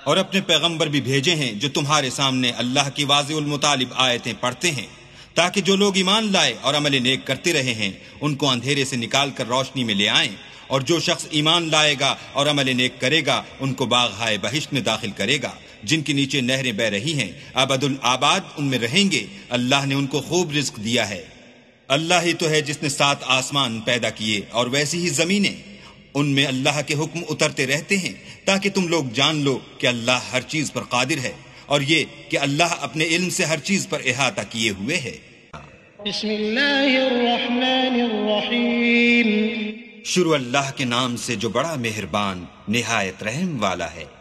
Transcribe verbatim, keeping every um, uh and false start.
और अपने पैगंबर भी भेजे हैं जो तुम्हारे सामने अल्लाह की वाज़िउल मुतालिब आयतें पढ़ते हैं, ताकि जो लोग ईमान लाए और अमल नेक करते रहे हैं उनको अंधेरे से निकाल कर रोशनी में ले आएं, और जो शख्स ईमान लाएगा और अमल नेक करेगा उनको बाग हाय बहिश्त में दाखिल करेगा, जिनके नीचे नहरें बह रही हैं, अबदुल आबाद उनमें रहेंगे। अल्लाह ने उनको खूब रिज्क दिया है। अल्लाह ही तो है जिसने सात आसमान पैदा किए और वैसी ही जमीनें, उनमें अल्लाह के हुक्म उतरते रहते हैं ताकि तुम लोग जान लो कि अल्लाह हर चीज पर कादिर है, और ये कि अल्लाह अपने इल्म से हर चीज पर इहाता किए हुए है। शुरू अल्लाह के नाम से जो बड़ा मेहरबान निहायत रहम वाला है।